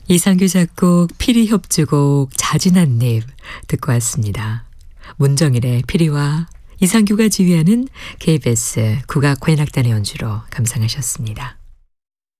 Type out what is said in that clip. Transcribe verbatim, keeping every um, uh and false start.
이상규 작곡 피리 협주곡 잦은 한입 듣고 왔습니다. 문정일의 피리와 이상규가 지휘하는 케이비에스 국악관현악단의 연주로 감상하셨습니다.